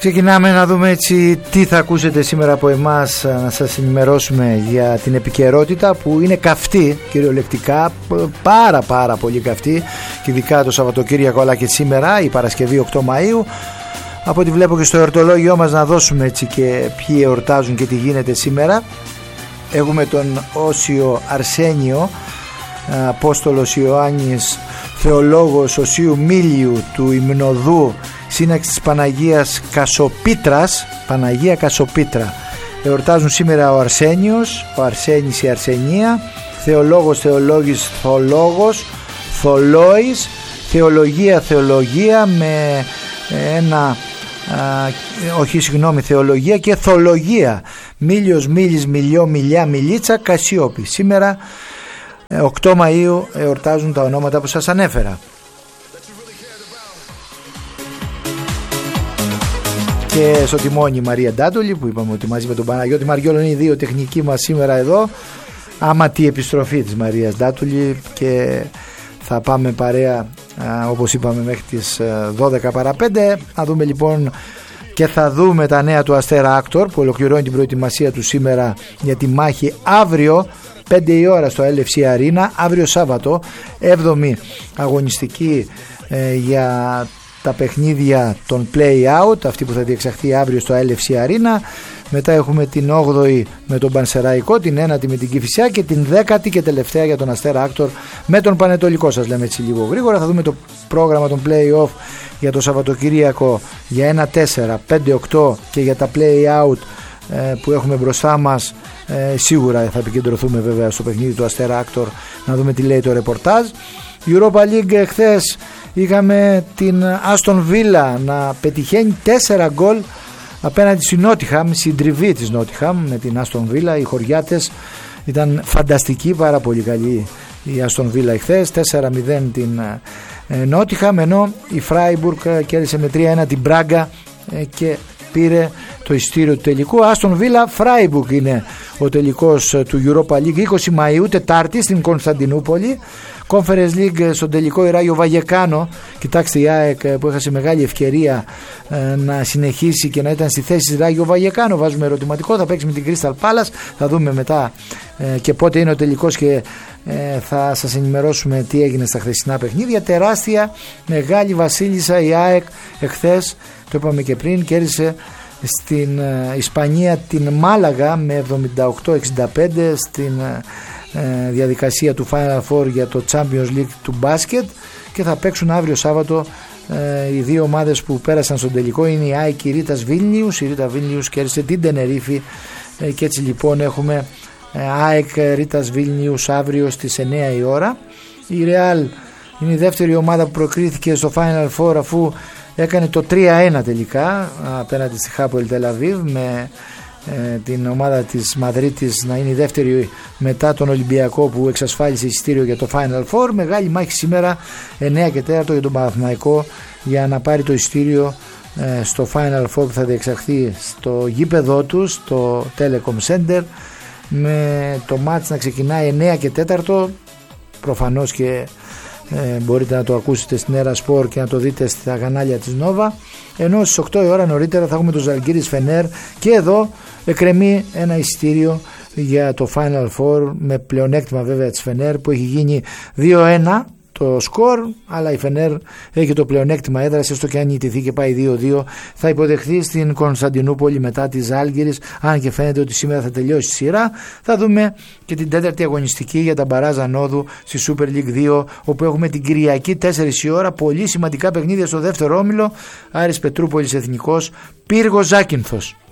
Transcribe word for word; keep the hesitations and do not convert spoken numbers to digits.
Ξεκινάμε να δούμε έτσι τι θα ακούσετε σήμερα από εμάς, να σας ενημερώσουμε για την επικαιρότητα που είναι καυτή κυριολεκτικά, πάρα πάρα πολύ καυτή, και ειδικά το Σαββατοκύριακο αλλά και σήμερα η Παρασκευή οκτώ Μαΐου. Από ό,τι βλέπω και στο εορτολόγιό μας να δώσουμε έτσι και ποιοι εορτάζουν και τι γίνεται σήμερα. Έχουμε τον Όσιο Αρσένιο, Απόστολος Ιωάννης, θεολόγος Οσίου Μίλιου του Υμνοδού, σύναξη της Παναγίας Κασοπίτρας, Παναγία Κασοπίτρα. Εορτάζουν σήμερα ο Αρσένιος, ο Αρσένης, η Αρσενία, θεολόγος, θεολόγης, θολόγος, θολόης, θεολογία, θεολογία με ένα, α, όχι συγγνώμη, θεολογία και θολογία. Μίλιος, Μίλης, Μιλιό, Μιλιά, Μιλίτσα, Κασιόπη. Σήμερα οκτώ Μαΐου εορτάζουν τα ονόματα που σας ανέφερα. Και στο τιμόνι η Μαρία Ντάτολη, που είπαμε ότι μαζί με τον Παναγιώτη Μαριόλο είναι οι δύο τεχνικοί μας σήμερα εδώ. Άματη επιστροφή της Μαρίας Ντάτολη και θα πάμε παρέα, α, όπως είπαμε, μέχρι τις δώδεκα παρά πέντε. Να δούμε λοιπόν και θα δούμε τα νέα του Αστέρα Άκτορ που ολοκληρώνει την προετοιμασία του σήμερα για τη μάχη αύριο πέντε η ώρα στο ελ εφ σι Arena, αύριο Σάββατο, έβδομη αγωνιστική ε, για τα παιχνίδια των play-out, αυτή που θα διεξαχθεί αύριο στο ελ εφ σι Arena. Μετά έχουμε την όγδοη με τον Πανσεραϊκό, την ένατη με την Κηφισιά και την δέκατη και τελευταία για τον Αστέρα Άκτορ με τον Πανετολικό. Σας λέμε έτσι λίγο γρήγορα. Θα δούμε το πρόγραμμα των play-off για το Σαββατοκυριακό για ένα τέσσερα, πέντε οκτώ και για τα play-out ε, που έχουμε μπροστά μας. Ε, σίγουρα θα επικεντρωθούμε βέβαια στο παιχνίδι του Αστέρα Άκτορ, να δούμε τι λέει το ρεπορτάζ. Europa League, χθες είχαμε την Aston Villa να πετυχαίνει τέσσερα γκολ απέναντι στη Νότιχαμ, συντριβή της Νότιχαμ με την Aston Villa. Οι χωριάτες ήταν φανταστικοί, πάρα πολύ καλή η Aston Villa χθες, τέσσερα μηδέν την Νότιχαμ, ενώ η Freiburg κέρδισε με τρία ένα την Μπράγκα και πήρε το ειστήριο του τελικού. Aston Villa Freiburg είναι ο τελικός του Europa League, είκοσι Μαΐου, Τετάρτη στην Κωνσταντινούπολη. Conference League στον τελικό η Ράγιο Βαγεκάνο. Κοιτάξτε, η ΑΕΚ που έχασε μεγάλη ευκαιρία ε, να συνεχίσει και να ήταν στη θέση της Ράγιο Βαγεκάνο. Βάζουμε ερωτηματικό, θα παίξει με την Crystal Palace. Θα δούμε μετά ε, και πότε είναι ο τελικός και ε, θα σας ενημερώσουμε τι έγινε στα χθεσινά παιχνίδια. Τεράστια μεγάλη βασίλισσα η ΑΕΚ εχθές, το είπαμε και πριν, κέρδισε στην ε, Ισπανία την Μάλαγα με εβδομήντα οκτώ εξήντα πέντε στην ε, ε, διαδικασία του Final Four για το Champions League του μπάσκετ, και θα παίξουν αύριο Σάββατο. Ε, οι δύο ομάδες που πέρασαν στον τελικό είναι η ΑΕΚ και η Ρίτας Βίλνιους. Η Ρίτα Βίλνιους κέρδισε την Τενερίφη ε, και έτσι λοιπόν έχουμε ε, ΑΕΚ Ρίτας Βίλνιους αύριο στις εννέα η ώρα. Η Real είναι η δεύτερη ομάδα που προκρίθηκε στο Final Four αφού έκανε το τρία ένα τελικά απέναντι στη Χάπολ Τελαβίβ, με ε, την ομάδα της Μαδρίτης να είναι η δεύτερη μετά τον Ολυμπιακό που εξασφάλισε εισιτήριο για το Final Four. Μεγάλη μάχη σήμερα εννέα και τέσσερα για τον Παναθηναϊκό για να πάρει το εισιτήριο ε, στο Final Four που θα διεξαχθεί στο γήπεδό του, στο Telecom Center, με το μάτς να ξεκινάει εννέα και τέσσερα. Προφανώς και Ε, μπορείτε να το ακούσετε στην Έρα Σπορ και να το δείτε στα κανάλια της Νόβα, ενώ στις οκτώ η ώρα νωρίτερα θα έχουμε το Ζαλγκίρις Φενέρ, και εδώ εκκρεμεί ένα εισιτήριο για το Final Four με πλεονέκτημα βέβαια της Φενέρ που έχει γίνει δύο ένα το σκορ, αλλά η Φενέρ έχει το πλεονέκτημα έδρας, έστω και αν νικηθεί και πάει δύο δύο θα υποδεχθεί στην Κωνσταντινούπολη μετά τη Ζάλγκιρις, αν και φαίνεται ότι σήμερα θα τελειώσει η σειρά. Θα δούμε και την τέταρτη αγωνιστική για τα μπαράζ ανόδου στη Super League δύο, όπου έχουμε την Κυριακή τέσσερις η ώρα πολύ σημαντικά παιχνίδια στο δεύτερο όμιλο. Άρης Πετρούπολης Εθνικός, Πύργος Ζάκυνθος.